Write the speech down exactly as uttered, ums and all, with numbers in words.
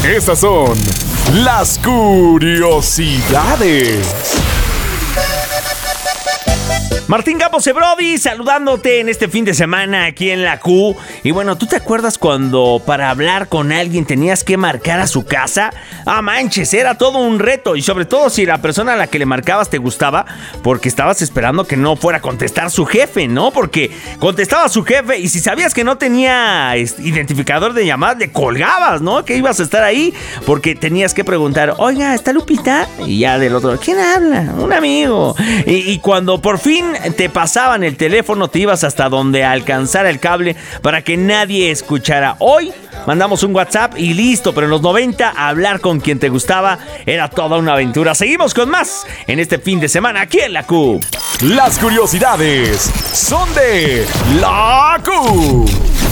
Estas son las curiosidades. Martín Campos y Brody saludándote en este fin de semana aquí en la Q. Y bueno, ¿tú te acuerdas cuando para hablar con alguien tenías que marcar a su casa? Ah, manches, era todo un reto. Y sobre todo si la persona a la que le marcabas te gustaba, porque estabas esperando que no fuera a contestar su jefe, ¿no? Porque contestaba su jefe y si sabías que no tenía identificador de llamadas, le colgabas, ¿no? Que ibas a estar ahí porque tenías que preguntar, oiga, ¿está Lupita? Y ya del otro, ¿quién habla? Un amigo. Y, y cuando por fin te pasaban el teléfono, te ibas hasta donde alcanzara el cable para que nadie escuchara. Hoy mandamos un WhatsApp y listo, pero en los noventa hablar con quien te gustaba era toda una aventura. Seguimos con más en este fin de semana aquí en la Q. Las curiosidades son de la Q.